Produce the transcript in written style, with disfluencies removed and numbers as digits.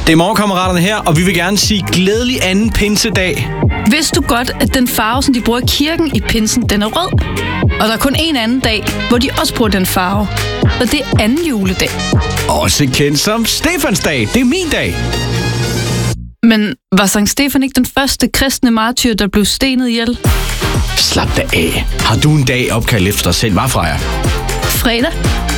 Det er morgenkammeraterne her, og vi vil gerne sige glædelig anden pinsedag. Vidste du godt, at den farve, som de bruger i kirken i pinsen, den er rød? Og der er kun en anden dag, hvor de også bruger den farve. Og det er anden juledag. Også kendt som Stefansdag. Det er min dag. Men var Sankt Stefan ikke den første kristne martyr, der blev stenet ihjel? Slap da af. Har du en dag opkaldt efter dig selv? Hvad, Freja? Fredag?